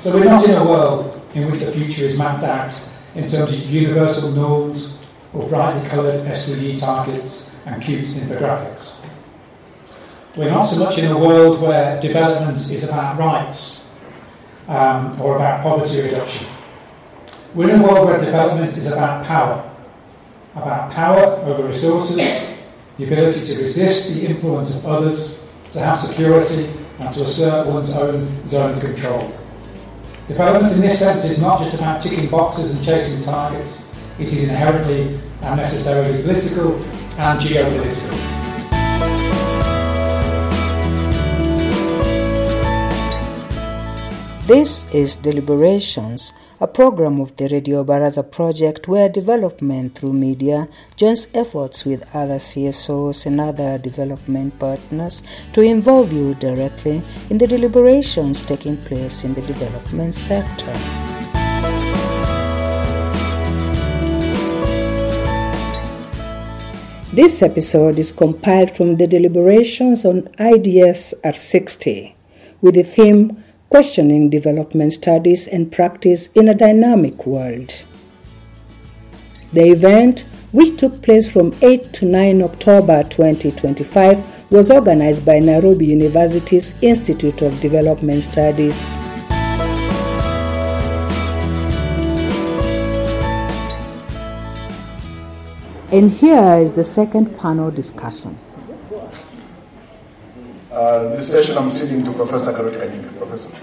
So we're not in a world in which the future is mapped out in terms of universal norms or brightly coloured SDG targets and cute infographics. We're not so much in a world where development is about rights or about poverty reduction. We're in a world where development is about power over resources, the ability to resist the influence of others, to have security, and to assert one's own zone of control. Development in this sense is not just about ticking boxes and chasing targets. It is inherently and necessarily political and geopolitical. This is Deliberations, a program of the Radio Baraza project where development through media joins efforts with other CSOs and other development partners to involve you directly in the deliberations taking place in the development sector. This episode is compiled from the deliberations on IDS at 60 with the theme Questioning Development Studies and Practice in a Dynamic World. The event, which took place from 8 to 9 October 2025, was organized by Nairobi University's Institute of Development Studies. And here is the second panel discussion. This session I'm ceding to Professor Karoti Kanyinga. Professor.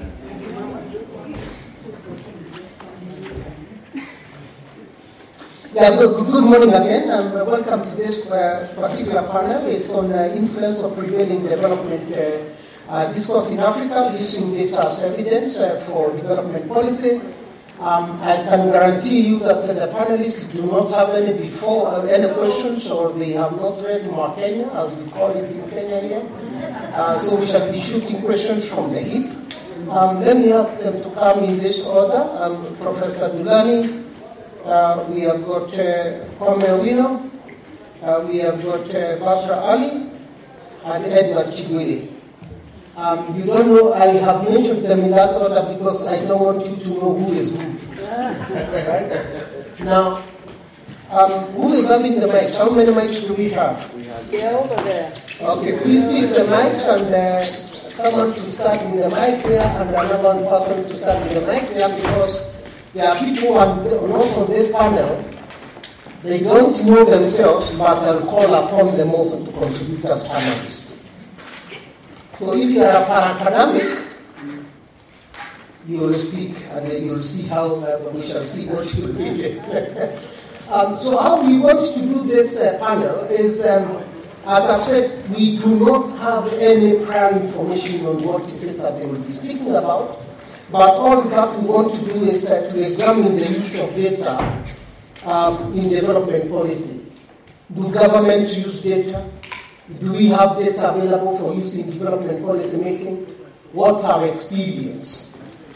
Yeah, good morning again, and welcome to this particular panel. It's on the influence of prevailing development discourse in Africa using data as evidence for development policy. I can guarantee you that the panelists do not have any questions, or they have not read Mwakenya, as we call it in Kenya here. So we shall be shooting questions from the hip. Let me ask them to come in this order. Professor Dulani, we have got Kwame Owino, we have got Basra Ali, and Edward Chigwili. You don't know, I have mentioned them in that order because I don't want you to know who is who. Right? Now, who is having the mics? How many mics do we have? They're over there. Okay, please pick the mics and someone to start with the mic there and another person to start with the mic there, because there are people who are not on this panel. They don't know themselves, but I'll call upon them also to contribute as panelists. So if you are a para-academic, you will speak and you will see how we shall see what you will do. So how we want to do this panel is, as I've said, we do not have any prior information on what is it that they will be speaking about, but all that we want to do is to examine the use of data in development policy. Do governments use data? Do we have data available for use in development policy making? What's our experience?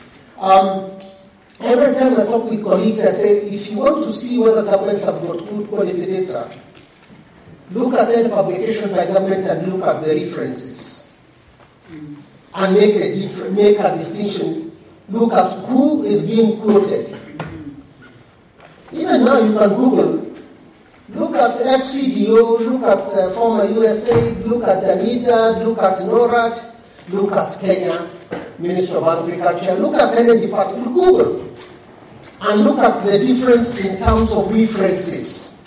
Every time I talk with colleagues, I say, if you want to see whether governments have got good quality data, look at any publication by government and look at the references. And make a distinction. Look at who is being quoted. Even now you can Google. Look at FCDO, look at former USAID, look at Danida, look at NORAD, look at Kenya, Ministry of Agriculture, look at any department, Google, and look at the difference in terms of references.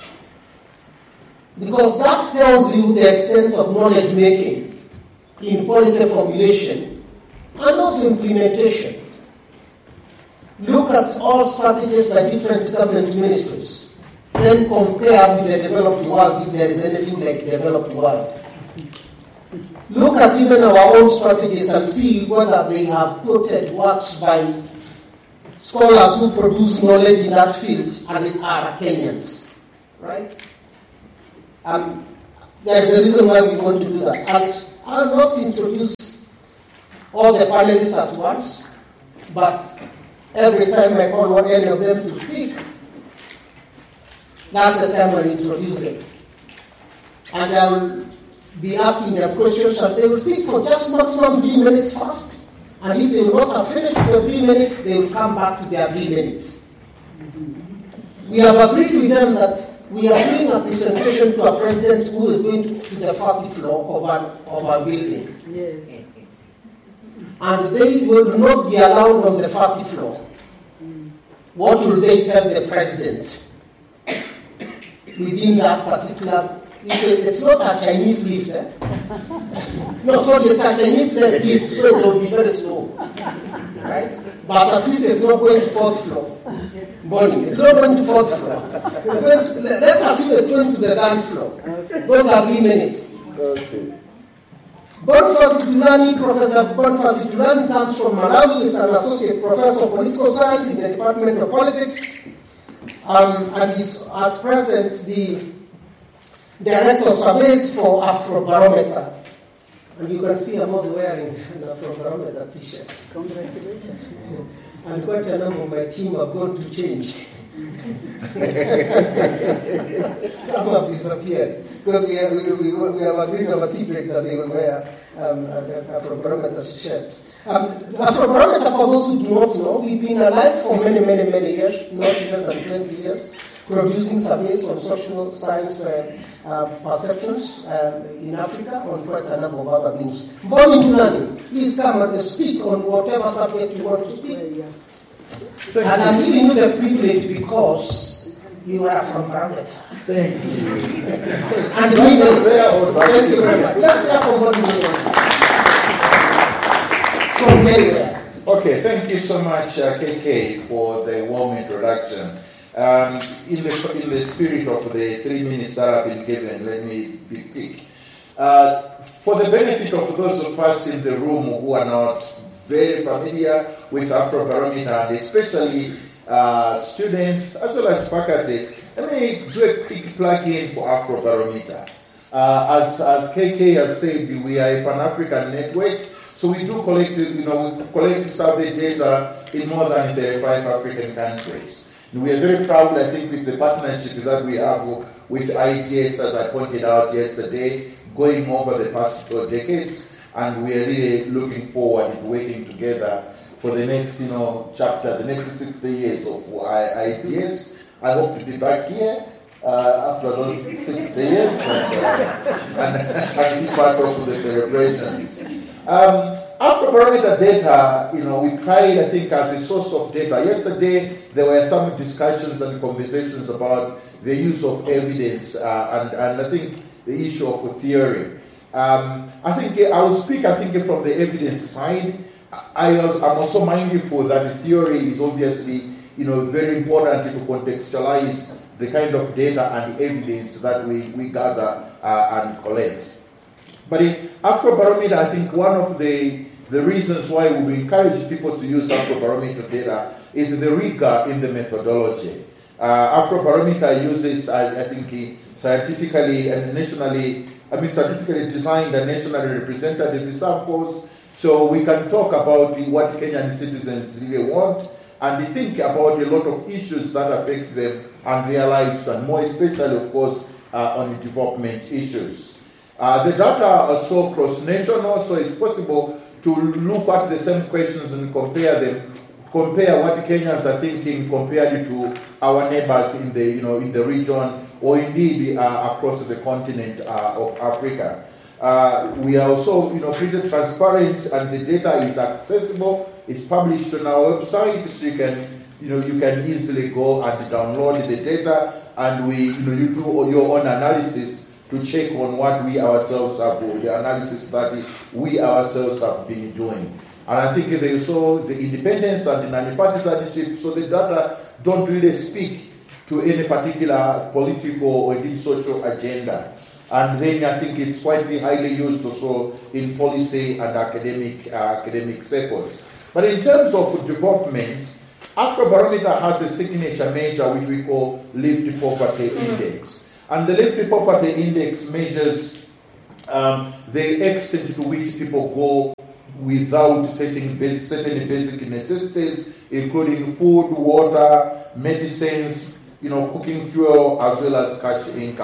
Because that tells you the extent of knowledge making in policy formulation and also implementation. Look at all strategies by different government ministries. Then compare with the developed world, if there is anything like developed world. Look at even our own strategies and see whether they have quoted works by scholars who produce knowledge in that field and are Kenyans, right? There is a reason why we want to do that. And I'll not introduce all the panelists at once, but every time I call on any of them to speak, that's the time I introduce them. And I will be asking them questions, and they will speak for just maximum 3 minutes first, And if they will not have finished the 3 minutes, they will come back to their 3 minutes. We have agreed with them that we are doing a presentation to a president who is going to the first floor of a building. Yes. And they will not be allowed on the first floor. What will they tell the president within that particular? It's not a Chinese lift. Eh? No, sorry, it's a Chinese lift, so it will be very slow. Right? But at least it's not going to 4th floor. Bonnie, it's not going to 4th floor. Let's assume it's going to the 3rd floor. Those are 3 minutes. Okay. Boniface Itulani, Professor Boniface Itulani comes from Malawi. He's an associate professor of political science in the Department of Politics. And is at present the director of surveys for Afrobarometer. And you can see I'm also wearing an Afrobarometer t-shirt. Congratulations. And quite a number of my team have gone to change. Some have disappeared because we have agreed on a tea break that they will wear Afrobarometer shirts. Afrobarometer, for those who do not know, we've been alive for many years, not less than 20 years, producing surveys on social science perceptions in Africa, on quite a number of other things. Boni Itulani, please come and speak on whatever subject you want to speak. And I'm giving you the privilege because you are from Afrobarometer. Thank you. And thank you very much. Just clap for Boni from anywhere. Okay, thank you so much, KK, for the warm introduction. In the spirit of the 3 minutes that have been given, let me be quick. For the benefit of those of us in the room who are not very familiar with Afrobarometer, and especially students as well as faculty, let me do a quick plug-in for Afrobarometer. As KK has said, we are a Pan-African network, so we do collect survey data in more than 35 African countries. We are very proud, I think, with the partnership that we have with IDS, as I pointed out yesterday, going over the past 4 decades, and we are really looking forward to working together for the next, chapter, the next 60 years of IDS. I hope to be back here after those 60 years and be part of the celebrations. Afrobarometer data, we tried, I think, as a source of data. Yesterday, there were some discussions and conversations about the use of evidence and I think the issue of theory. I think I will speak, from the evidence side. I'm also mindful that theory is obviously, very important to contextualize the kind of data and evidence that we gather and collect. But in Afrobarometer, I think one of the reasons why we encourage people to use Afrobarometer data is the rigor in the methodology. Afrobarometer uses, I think, scientifically designed and nationally representative samples, so we can talk about what Kenyan citizens really want and think about a lot of issues that affect them and their lives, and more especially, of course, on development issues. The data are so cross-national, so it's possible to look at the same questions and compare what Kenyans are thinking compared to our neighbors in the region, or indeed across the continent of Africa. We are also pretty transparent, and the data is accessible. It's published on our website, so you can easily go and download the data, and you do your own analysis to check on what we ourselves have, the analysis that we ourselves have been doing. And I think they saw the independence and the non-partisanship, so the data don't really speak to any particular political or indeed social agenda. And then I think it's quite highly used also in policy and academic circles. But in terms of development, Afrobarometer has a signature measure which we call Lived Poverty Index. And the Lived Poverty Index measures the extent to which people go without certain basic necessities, including food, water, medicines, cooking fuel, as well as cash income.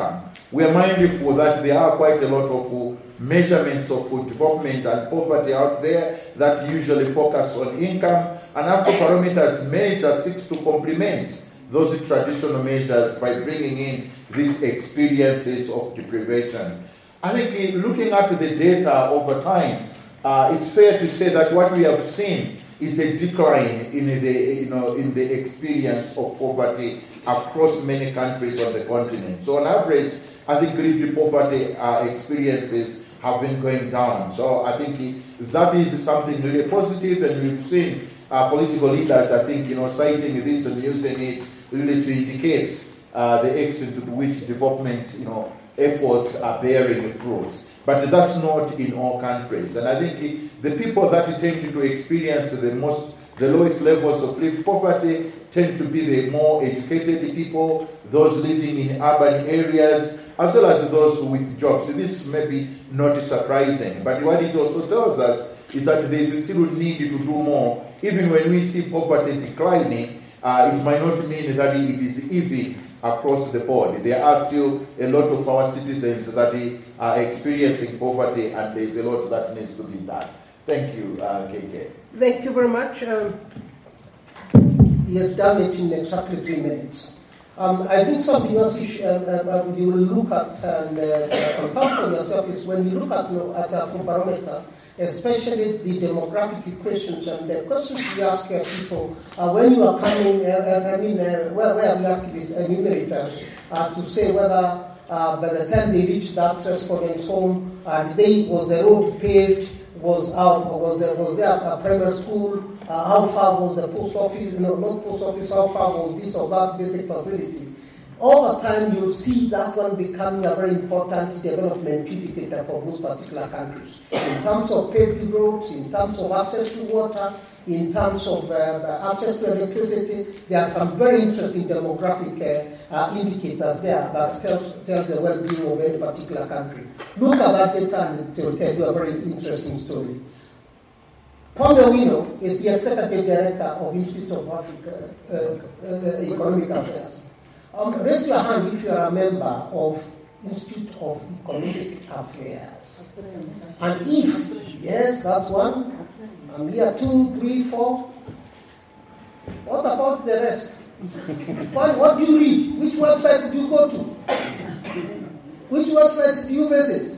We are mindful that there are quite a lot of measurements of development and poverty out there that usually focus on income, and Afrobarometer's measure seeks to complement those traditional measures by bringing in these experiences of deprivation. I think looking at the data over time, it's fair to say that what we have seen is a decline in the experience of poverty across many countries on the continent. So on average, I think lived poverty experiences have been going down. So I think that is something really positive, and we've seen political leaders, I think, citing this and using it really to indicate the extent to which development, efforts are bearing fruits. But that's not in all countries. And I think the people that tend to experience the lowest levels of lived poverty tend to be the more educated people, those living in urban areas, as well as those with jobs. So this may be not surprising. But what it also tells us is that there is still need to do more. Even when we see poverty declining, it might not mean that it is even across the board. There are still a lot of our citizens that are experiencing poverty, and there is a lot that needs to be done. Thank you, KK. Thank you very much. He has done it in exactly 3 minutes. I think something else you will look at and confirm for yourself is when you look at Afrobarometer, especially the demographic equations and the questions we ask people when you are coming, where we ask these enumerators to say whether by the time they reach that respondent's home, was the road paved, was there a primary school, how far was the post office, not post office, how far was this or that basic facility. All the time you'll see that one becoming a very important development indicator for those particular countries. In terms of paved roads, in terms of access to water, in terms of access to electricity, there are some very interesting demographic indicators there that tells the well-being of any particular country. Look at that data and it will tell you a very interesting story. Kwame Owino is the Executive Director of Institute of Africa Economic Affairs. Raise your hand if you are a member of Institute of Economic Affairs. And if, yes, that's one. I'm here 2, 3, 4. What about the rest? What do you read? Which websites do you go to? Which websites do you visit?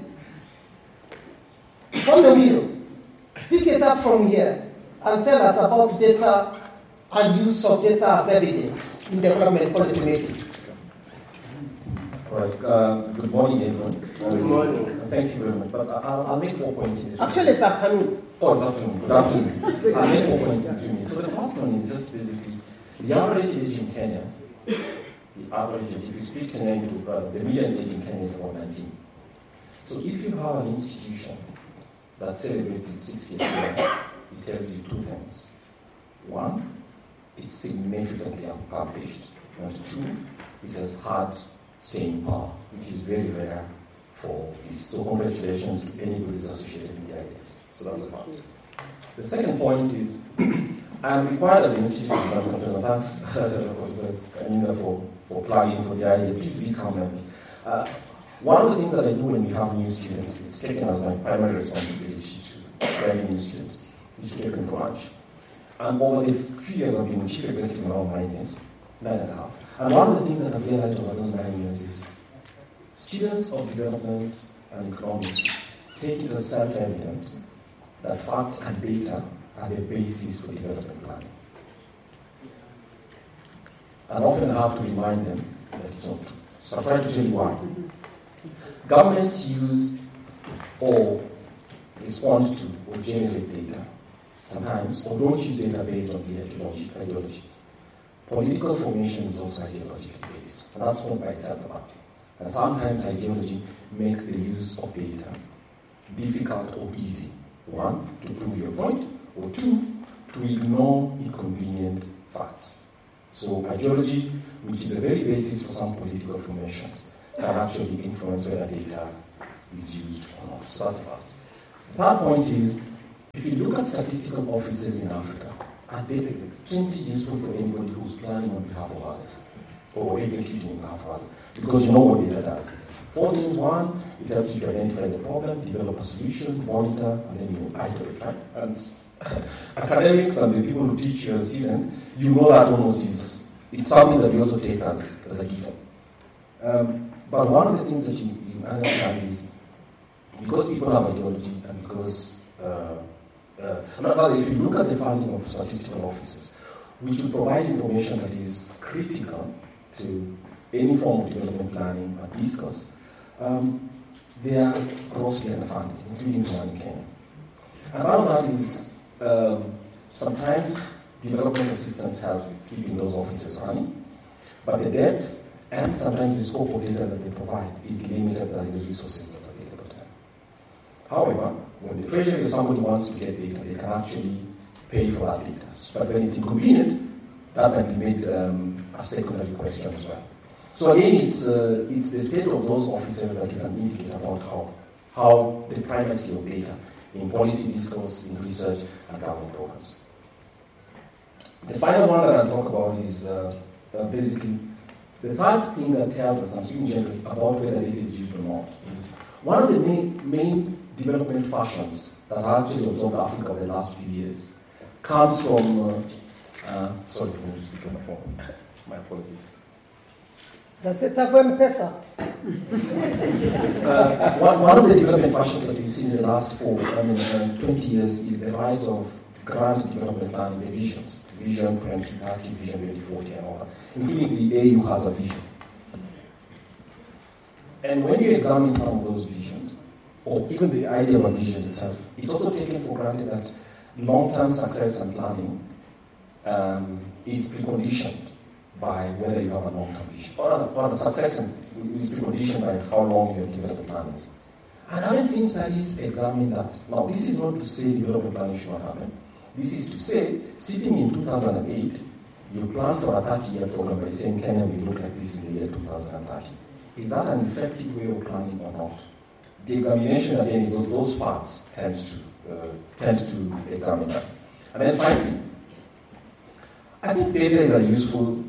Kwame Owino, pick it up from here and tell us about data and use of data as evidence in development policy making. All right. Good morning, everyone. Good morning. Thank you very much. But I'll make 4 points in this. Actually, it's afternoon. Oh, it's afternoon. Good afternoon. I'll make 4 points in 3 minutes. So the first one is just basically the average age in Kenya. The average age, if you speak Kenyan, the median age in Kenya is about 19. So if you have an institution that celebrates its 60th year, it tells you 2 things. 1, it's significantly accomplished. And 2, it has had staying power, which is very rare for this. So congratulations to anybody who's associated with the ideas. So that's the first. The second point is, I am required as an institute of economic affairs, and thanks Professor Kanyinga for plugging for the idea. Please be comments. One of the things that I do when we have new students, it's taken as my primary responsibility to guide new students, is to take them for lunch. And over the few years I've been chief executive around 9 years, 9.5. And one of the things that I've realized over those 9 years is students of development and economics take it as self-evident that facts and data are the basis for development planning. And often I have to remind them that it's not true. So I'll try to tell you why. Governments use or respond to or generate data sometimes, or don't use data based on the ideology. Political formation is also ideologically based, and that's not by itself a bad thing. And sometimes ideology makes the use of data difficult or easy. 1, to prove your point, or 2, to ignore inconvenient facts. So ideology, which is the very basis for some political formation, can actually influence whether data is used or not. So that's the first. The third point is, if you look at statistical offices in Africa, and data is extremely useful for anybody who's planning on behalf of others or executing on behalf of others, because you know what data does. 4 things. One, it helps you to identify the problem, develop a solution, monitor, and then you iterate, right? And academics and the people who teach you as students, you know that almost it's something that you also take as a given. But one of the things that you understand is because people have ideology and because if you look at the funding of statistical offices, which will provide information that is critical to any form of development planning and discourse, they are grossly underfunded, including the one in Kenya. And part of that is sometimes development assistance helps with keeping those offices running, but the depth and sometimes the scope of data that they provide is limited by the resources that's available to them. However, when the treasury or somebody wants to get data, they can actually pay for that data. But when it's inconvenient, that can be made a secondary question as well. So again, it's the state of those offices that is an indicator about how the primacy of data in policy discourse, in research, and government programs. The final one that I'll talk about is basically the third thing that tells us, I'm speaking generally, about whether data is used or not, is one of the main development fashions that actually observed Africa over the last few years comes from, sorry, I'm going to switch on my phone. My apologies. Does it have M-Pesa? One of the development fashions that we've seen in the last 20 years is the rise of grand development planning, the visions. Vision 2030, Vision 2040, and all that. Including the AU has a vision. And when you examine some of those visions, or even the idea of a vision itself, it's also taken for granted that long-term success and planning is preconditioned by whether you have a long-term vision. Or rather, success is preconditioned by how long your development plan is. And I haven't seen studies examine that. Now, this is not to say development planning should not happen. This is to say, sitting in 2008, you plan for a 30-year program by saying Kenya will look like this in the year 2030. Is that an effective way of planning or not? The examination, again, is those parts tend to examine that. And then finally, I think data is a useful,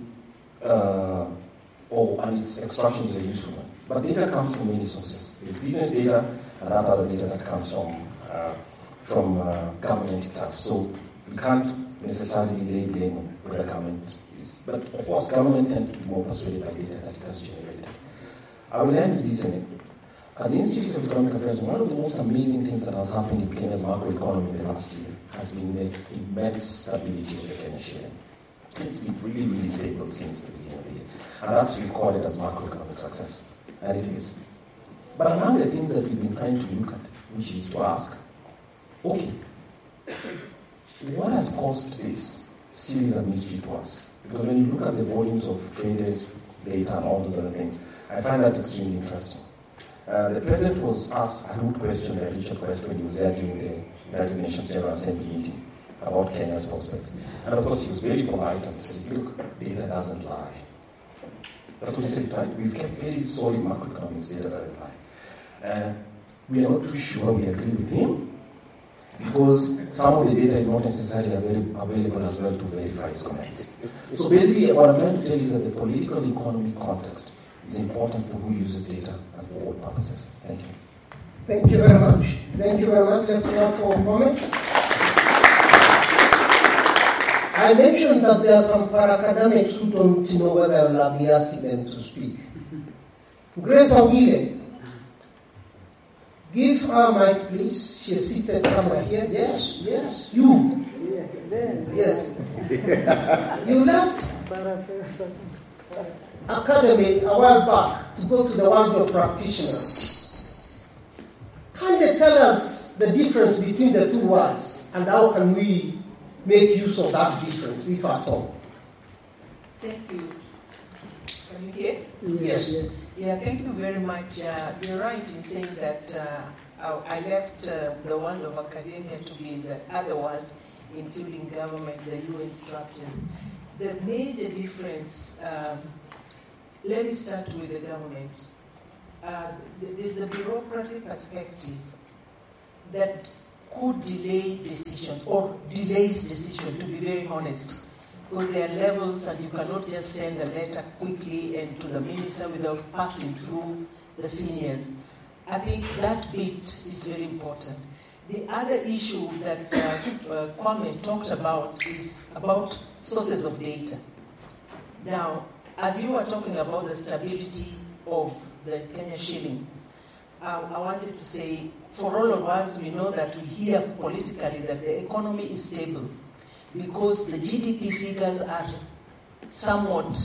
and its extraction is a useful one. But data comes from many sources. There's business data and that other data that comes from government itself. So we can't necessarily lay blame on whether government is. But of course, government tend to be more persuaded by data that it has generated. I will end with this. At the Institute of Economic Affairs, one of the most amazing things that has happened in Kenya's macroeconomy in the last year has been the immense stability of the Kenya shilling. It's been really, really stable since the beginning of the year. And that's recorded as macroeconomic success. And it is. But among the things that we've been trying to look at, which is to ask, okay, what has caused this still is a mystery to us. Because when you look at the volumes of traded data and all those other things, I find that extremely interesting. The president was asked a root question by Richard Quest when he was there during the United Nations General Assembly meeting about Kenya's prospects. And of course, he was very polite and said, look, data doesn't lie. That's what he said, right? We've kept very solid macroeconomics, data doesn't lie. We are not too sure we agree with him, because some of the data is not necessarily available as well to verify his comments. So basically, what I'm trying to tell you is that the political economy context is important for who uses data and for what purposes. Thank you. Thank you very much. Thank you very much. Let's go for a moment. I mentioned that there are some para-academics who don't know whether I will be asking them to speak. Grace Awile. Give her mic, please. She's seated somewhere here. Yes, you. Yes. You left academy a while back to go to the world of practitioners. Can you tell us the difference between the two worlds and how can we make use of that difference, if at all? Thank you. Can you hear? Yes. Yeah, thank you very much. You're right in saying that I left the world of academia to be in the other world, including government, the UN structures. The major difference, let me start with the government. There's the bureaucracy perspective that could delay decisions or delays decision, to be very honest. Because there are levels and you cannot just send a letter quickly and to the minister without passing through the seniors. I think that bit is very important. The other issue that Kwame talked about is about sources of data. Now, as you were talking about the stability of the Kenya shilling, I wanted to say, for all of us, we know that we hear politically that the economy is stable because the GDP figures are somewhat,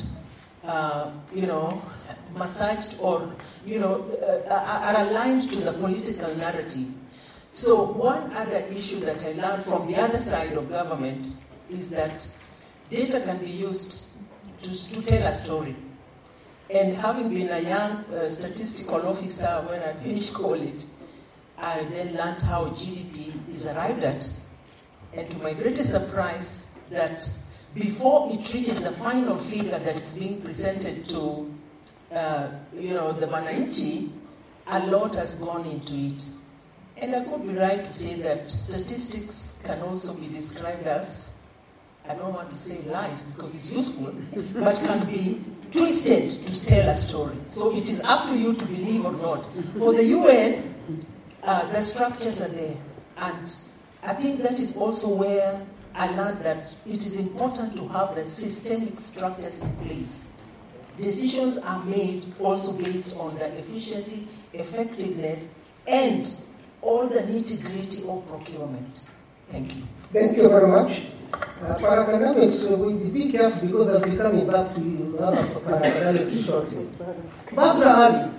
massaged or, are aligned to the political narrative. So one other issue that I learned from the other side of government is that data can be used to tell a story. And having been a young statistical officer when I finished college, I then learned how GDP is arrived at. And to my greatest surprise, that before it reaches the final figure that is being presented to the Mwananchi, a lot has gone into it. And I could be right to say that statistics can also be described as, I don't want to say lies because it's useful, but can be twisted to tell a story. So it is up to you to believe or not. For the UN, the structures are there. And I think that is also where I learned that it is important to have the systemic structures in place. Decisions are made also based on the efficiency, effectiveness, and all the nitty-gritty of procurement. Thank you. Thank you very much. For academics, we'll be careful because I'll be coming back to you for academics shortly. Basra Ali,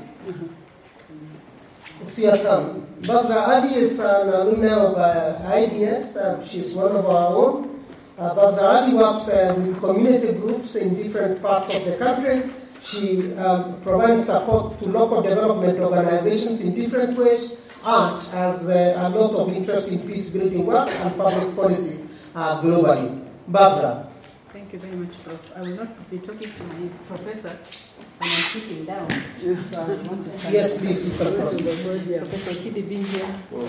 it's your turn. Basra Ali is an alumna of IDS. She's one of our own. Basra Ali works with community groups in different parts of the country. She provides support to local development organizations in different ways and has a lot of interest in peace-building work and public policy globally. Basra. Thank you very much, Prof. I will not be talking to my professors, and I'm sitting down, so I want to start. Yes, please. Professor Kidi being here.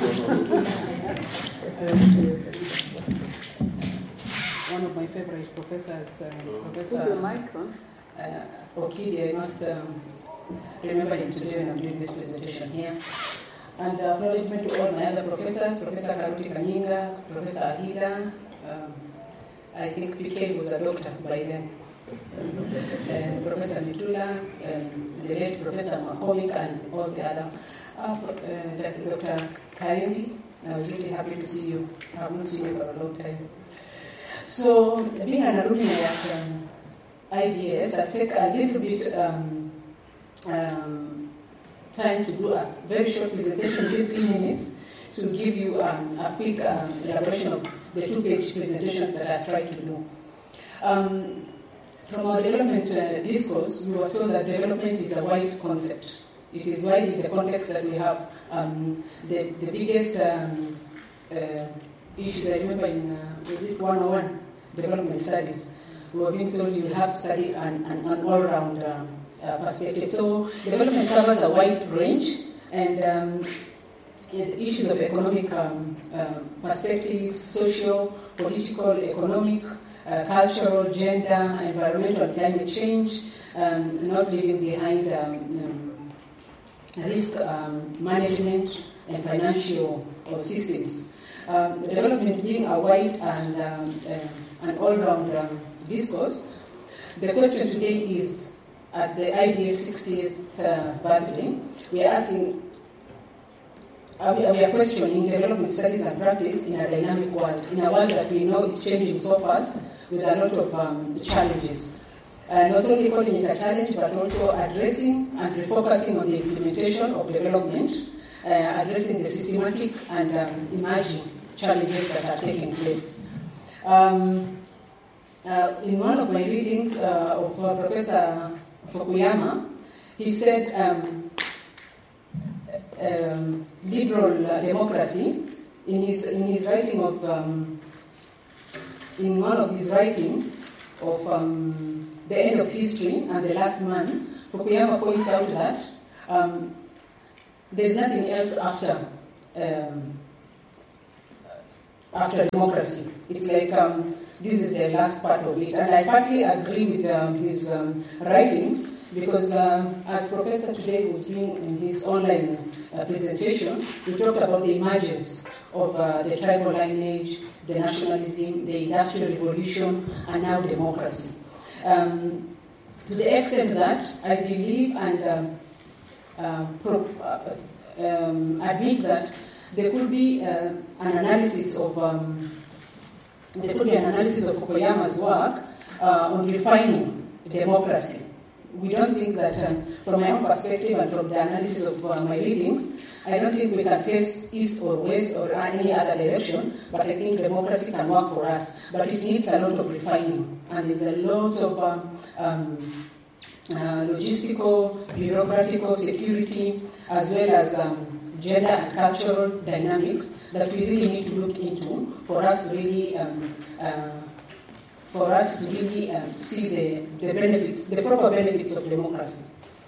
One of my favorite professors, Professor Okidi, I must remember him today when I'm doing this presentation here. And acknowledgement to all my other professors, Professor Karuti Kanyinga, Professor Agila. I think PK was a doctor by then. Professor Mitula, the late Professor McCormick, and all the other. Dr. Karindi, I was really happy to see you. I have not seen you for a long time. So, being an alumni at IDS, I take a little bit time to do a very short presentation within 3 minutes to give you a quick elaboration of the 2-page presentations that I've tried to do. From our development discourse, we were told that development is a wide concept. It is wide in the context that we have. The biggest issues, I remember in, was it 101, development studies, we were being told you will have to study an all-round perspective. So development covers a wide range, and issues of economic perspectives, social, political, economic, cultural, gender, environmental, and climate change, not leaving behind risk management and financial systems. Development being a wide and an all-round discourse, the question today is, at the IDS 60th birthday, we are asking, we are questioning development studies and practice in a dynamic world, in a world that we know is changing so fast with a lot of challenges. Not only calling it a challenge, but also addressing and refocusing on the implementation of development, addressing the systematic and emerging challenges that are taking place. In one of my readings of Professor Fukuyama, he said liberal democracy in his writing of in one of his writings of The End of History and the Last Man, Fukuyama points out that there's nothing else after after democracy. It's like this is the last part of it. And I partly agree with his writings because as Professor today was doing in his online presentation, we talked about the emergence of the tribal lineage, the nationalism, the industrial revolution, and now democracy. To the extent that I believe and admit that there could be an analysis of Fukuyama's work on refining democracy. We don't think that, from my own perspective and from the analysis of my readings, I don't think we can face east or west or any other direction, but I think democracy can work for us. But it needs a lot of refining, and there's a lot of logistical, bureaucratical, security, as well as gender and cultural dynamics that we really need to look into for us to really see the benefits, the proper benefits of democracy.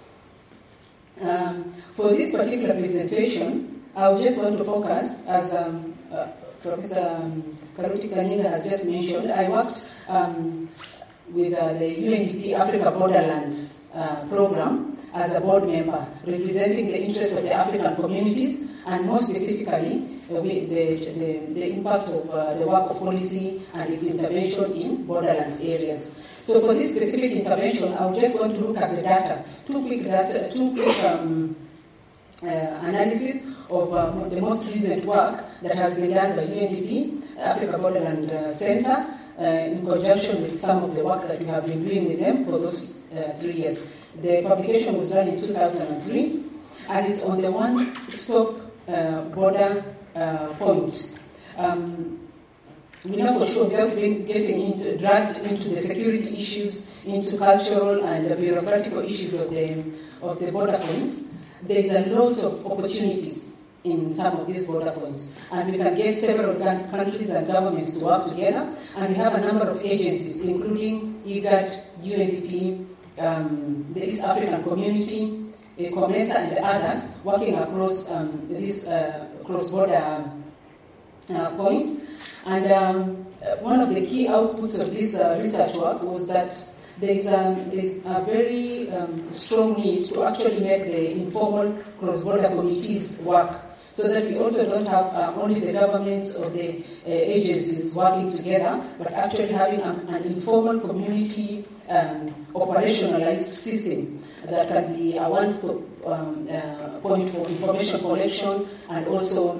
For this particular presentation, I would just want to focus, as Professor Karuti Kanyinga has just mentioned, I worked with the UNDP Africa Borderlands program as a board member, representing the interests of the African communities, and more specifically, the impact of the work of policy and its intervention in borderlands areas. So for this specific intervention, I would just want to look at the data, two quick analysis of the most recent work that has been done by UNDP, Africa Borderland Center, in conjunction with some of the work that we have been doing with them for those 3 years. The publication was done in 2003, and it's on the one-stop border point. We know for sure, without getting dragged into the security issues, into cultural and bureaucratical issues of the border points, there is a lot of opportunities in some of these border points. And we can get several countries and governments to work together, and we have a number of agencies, including IGAD, UNDP, the East African Community, COMESA, and the others, working across these cross-border points. And one of the key outputs of this research work was that there is a very strong need to actually make the informal cross-border committees work, so that we also don't have only the governments or the agencies working together, but actually having an informal community operationalized system that can be a one-stop point for information collection and also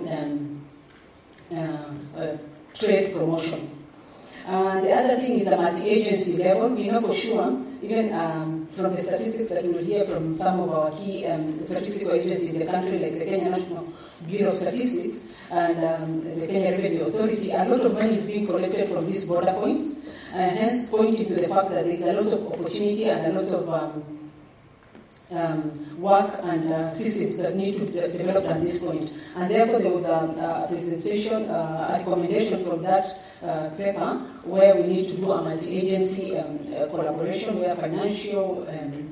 trade promotion. The other thing is a multi-agency level. We know for sure, even from the statistics that we will hear from some of our key statistical agencies in the country, like the Kenya National Bureau of Statistics and the Kenya Revenue Authority, a lot of money is being collected from these border points, hence pointing to the fact that there is a lot of opportunity and a lot of work and systems that need to be developed at this point. And therefore, there was a presentation, a recommendation from that paper where we need to do a multi-agency collaboration where financial,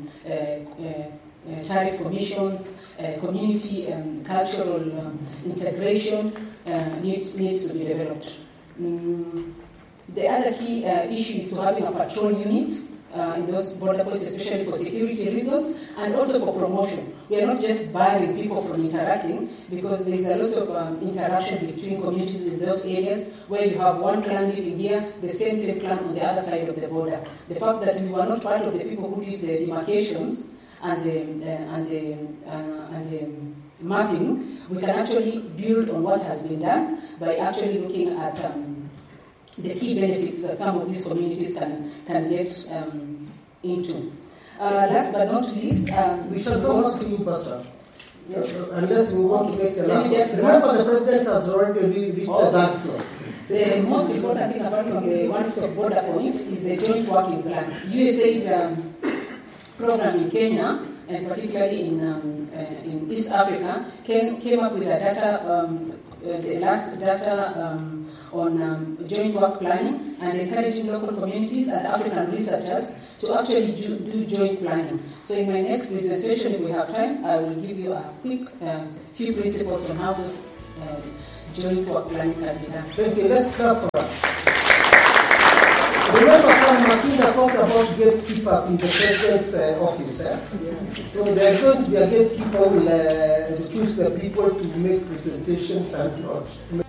tariff commissions, community and cultural integration needs to be developed. The other key issue is to having a patrol units in those border points, especially for security reasons and also for promotion. We are not just barring people from interacting, because there is a lot of interaction between communities in those areas where you have one clan living here, the same clan on the other side of the border. The fact that we were not part of the people who did the demarcations and the mapping, we can actually build on what has been done by actually looking at the key benefits that some of these communities can get into. Last but not least, we shall go back to you, Pastor. Unless we want to make a last. Remember, the president has already reached the dark floor. The most important thing apart from the one-stop border point is the joint working plan. USAID program in Kenya, and particularly in East Africa, came up with a data, the last data on joint work planning and encouraging local communities and African researchers to actually do joint planning. So in my next presentation, if we have time, I will give you a quick few principles on how those joint work planning can be done. Thank you. Let's clap for her. Remember, Sam Martina talked about gatekeepers in the president's office. So there's going to be a gatekeeper who will choose the people to make presentations and not.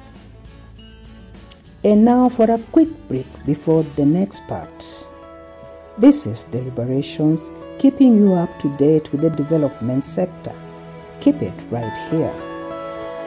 And now for a quick break before the next part. This is Deliberations, keeping you up to date with the development sector. Keep it right here.